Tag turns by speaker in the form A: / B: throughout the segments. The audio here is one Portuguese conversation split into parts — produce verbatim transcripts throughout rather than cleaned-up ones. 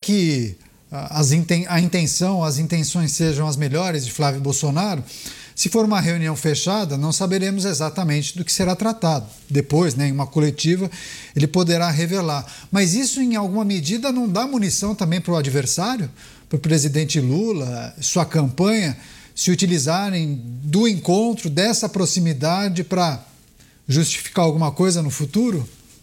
A: que as inten- a intenção, as intenções sejam as melhores de Flávio Bolsonaro, se for uma reunião fechada, não saberemos exatamente do que será tratado. Depois, né, em uma coletiva, ele poderá revelar. Mas isso, em alguma medida, não dá munição também para o adversário, para o presidente Lula, sua campanha, se utilizarem do encontro, dessa proximidade para justificar alguma coisa no futuro?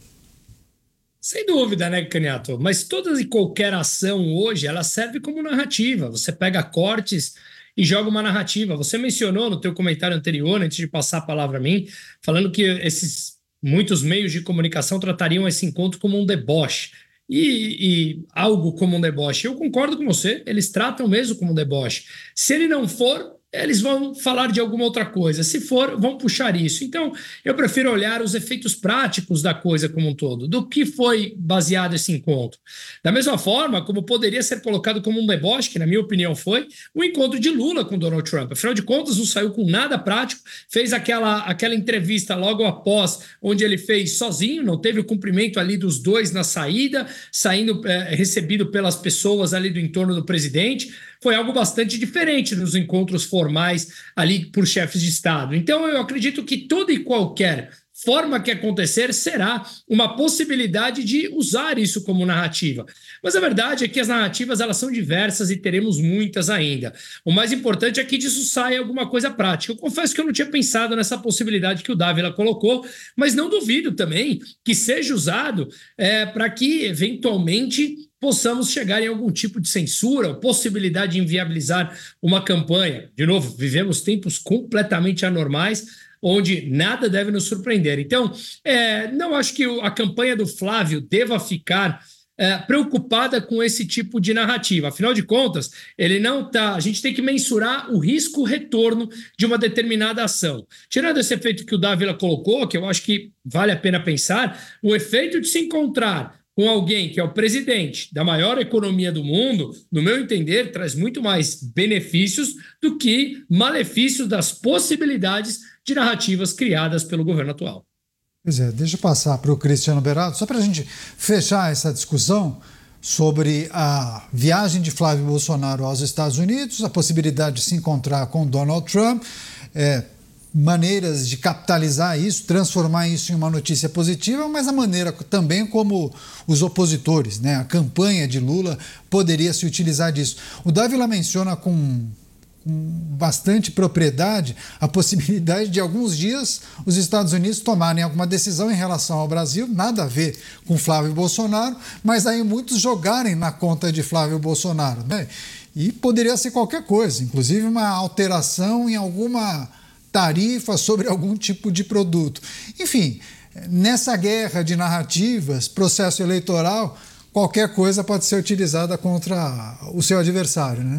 B: Sem dúvida, né, Caniato? Mas toda e qualquer ação hoje, ela serve como narrativa. Você pega cortes e joga uma narrativa. Você mencionou no teu comentário anterior, antes de passar a palavra a mim, falando que esses muitos meios de comunicação tratariam esse encontro como um deboche. E, e algo como um deboche. Eu concordo com você, eles tratam mesmo como um deboche. Se ele não for, eles vão falar de alguma outra coisa. Se for, vão puxar isso. Então, eu prefiro olhar os efeitos práticos da coisa como um todo, do que foi baseado esse encontro. Da mesma forma, como poderia ser colocado como um deboche, que na minha opinião foi, o encontro de Lula com Donald Trump. Afinal de contas, não saiu com nada prático, fez aquela, aquela entrevista logo após, onde ele fez sozinho, não teve o cumprimento ali dos dois na saída, saindo é, recebido pelas pessoas ali do entorno do presidente. Foi algo bastante diferente nos encontros formais ali por chefes de Estado. Então, eu acredito que toda e qualquer forma que acontecer será uma possibilidade de usar isso como narrativa. Mas a verdade é que as narrativas elas são diversas e teremos muitas ainda. O mais importante é que disso saia alguma coisa prática. Eu confesso que eu não tinha pensado nessa possibilidade que o Dávila colocou, mas não duvido também que seja usado é, para que, eventualmente, possamos chegar em algum tipo de censura, ou possibilidade de inviabilizar uma campanha. De novo, vivemos tempos completamente anormais, onde nada deve nos surpreender. Então, é, não acho que a campanha do Flávio deva ficar é, preocupada com esse tipo de narrativa. Afinal de contas, ele não tá. A gente tem que mensurar o risco-retorno de uma determinada ação. Tirando esse efeito que o Dávila colocou, que eu acho que vale a pena pensar, o efeito de se encontrar com alguém que é o presidente da maior economia do mundo, no meu entender, traz muito mais benefícios do que malefícios das possibilidades de narrativas criadas pelo governo atual.
A: Pois é, deixa eu passar para o Cristiano Berardo, só para a gente fechar essa discussão sobre a viagem de Flávio Bolsonaro aos Estados Unidos, a possibilidade de se encontrar com Donald Trump, é, maneiras de capitalizar isso, transformar isso em uma notícia positiva, mas a maneira também como os opositores, né, a campanha de Lula poderia se utilizar disso. O Dávila menciona com, com bastante propriedade a possibilidade de alguns dias os Estados Unidos tomarem alguma decisão em relação ao Brasil, nada a ver com Flávio Bolsonaro, mas aí muitos jogarem na conta de Flávio Bolsonaro, né? E poderia ser qualquer coisa, inclusive uma alteração em alguma tarifa sobre algum tipo de produto. Enfim, nessa guerra de narrativas, processo eleitoral, qualquer coisa pode ser utilizada contra o seu adversário, né?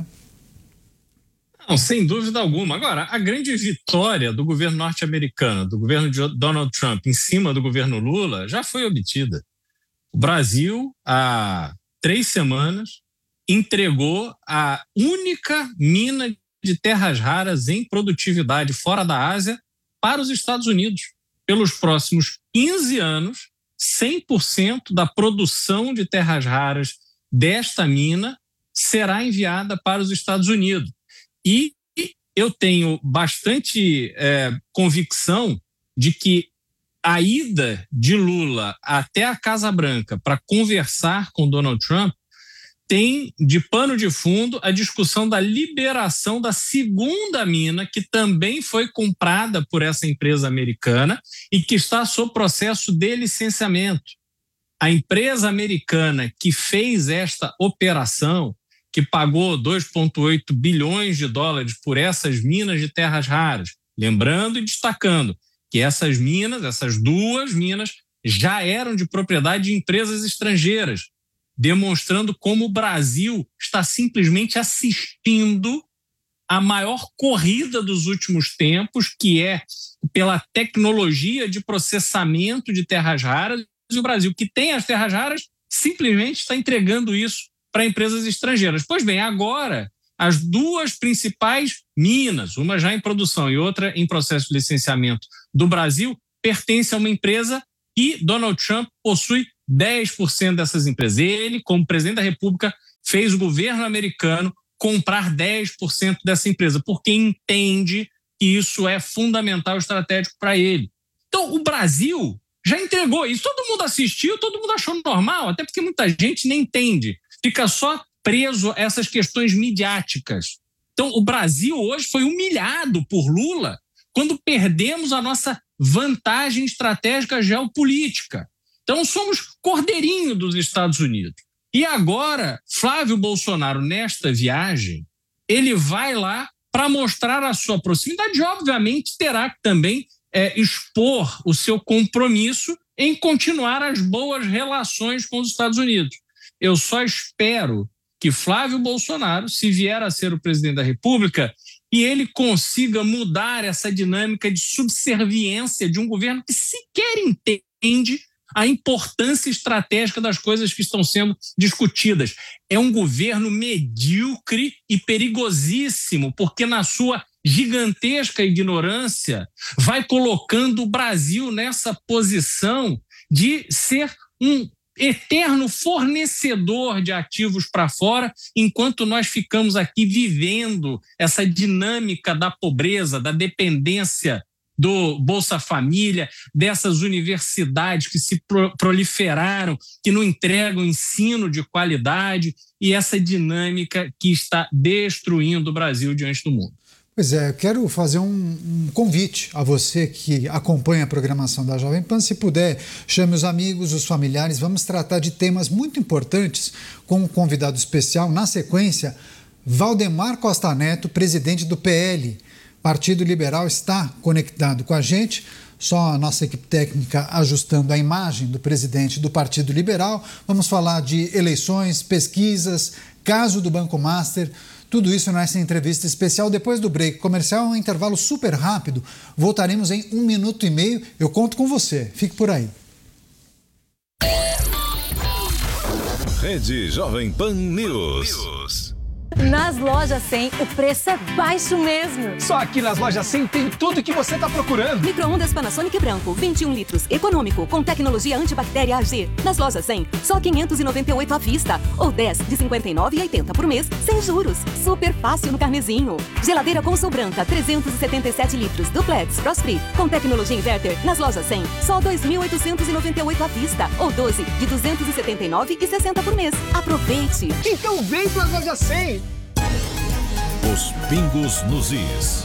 C: Não, sem dúvida alguma. Agora, a grande vitória do governo norte-americano, do governo de Donald Trump em cima do governo Lula, já foi obtida. O Brasil, há três semanas, entregou a única mina de terras raras em produtividade fora da Ásia para os Estados Unidos. Pelos próximos quinze anos, cem por cento da produção de terras raras desta mina será enviada para os Estados Unidos. E eu tenho bastante é, convicção de que a ida de Lula até a Casa Branca para conversar com Donald Trump tem de pano de fundo a discussão da liberação da segunda mina, que também foi comprada por essa empresa americana e que está sob processo de licenciamento. A empresa americana que fez esta operação, que pagou dois vírgula oito bilhões de dólares por essas minas de terras raras, lembrando e destacando que essas minas, essas duas minas, já eram de propriedade de empresas estrangeiras, demonstrando como o Brasil está simplesmente assistindo a maior corrida dos últimos tempos, que é pela tecnologia de processamento de terras raras, e o Brasil, que tem as terras raras, simplesmente está entregando isso para empresas estrangeiras. Pois bem, agora, as duas principais minas, uma já em produção e outra em processo de licenciamento do Brasil, pertencem a uma empresa e Donald Trump possui dez por cento dessas empresas. Ele, como presidente da República, fez o governo americano comprar dez por cento dessa empresa, porque entende que isso é fundamental e estratégico para ele. Então, o Brasil já entregou isso. Todo mundo assistiu, todo mundo achou normal, até porque muita gente nem entende. Fica só preso a essas questões midiáticas. Então, o Brasil hoje foi humilhado por Lula quando perdemos a nossa vantagem estratégica geopolítica. Então, somos cordeirinho dos Estados Unidos. E agora, Flávio Bolsonaro, nesta viagem, ele vai lá para mostrar a sua proximidade. Obviamente, terá que também é, expor o seu compromisso em continuar as boas relações com os Estados Unidos. Eu só espero que Flávio Bolsonaro, se vier a ser o presidente da República, e ele consiga mudar essa dinâmica de subserviência de um governo que sequer entende a importância estratégica das coisas que estão sendo discutidas. É um governo medíocre e perigosíssimo, porque na sua gigantesca ignorância vai colocando o Brasil nessa posição de ser um eterno fornecedor de ativos para fora, enquanto nós ficamos aqui vivendo essa dinâmica da pobreza, da dependência do Bolsa Família, dessas universidades que se pro- proliferaram, que não entregam ensino de qualidade, e essa dinâmica que está destruindo o Brasil diante do mundo.
A: Pois é, eu quero fazer um, um convite a você que acompanha a programação da Jovem Pan. Se puder, chame os amigos, os familiares. Vamos tratar de temas muito importantes com um convidado especial. Na sequência, Valdemar Costa Neto, presidente do P L. Partido Liberal, está conectado com a gente. Só a nossa equipe técnica ajustando a imagem do presidente do Partido Liberal. Vamos falar de eleições, pesquisas, caso do Banco Master. Tudo isso nessa entrevista especial. Depois do break comercial, um intervalo super rápido. Voltaremos em um minuto e meio. Eu conto com você. Fique por aí.
D: Rede Jovem Pan News.
E: Nas lojas cem, o preço é baixo mesmo.
F: Só aqui nas lojas cem tem tudo que você está procurando.
E: Micro-ondas Panasonic branco, vinte e um litros, econômico, com tecnologia antibactéria A G. Nas lojas cem, só quinhentos e noventa e oito à vista. Ou dez de cinquenta e nove reais e oitenta por mês, sem juros. Super fácil no carnezinho. Geladeira Consul branca, trezentos e setenta e sete litros, duplex, frost-free, com tecnologia inverter. Nas lojas cem, só dois mil oitocentos e noventa e oito à vista. Ou doze de duzentos e setenta e nove reais e sessenta por mês. Aproveite!
F: Então vem para as lojas cem.
D: Os pingos nos is.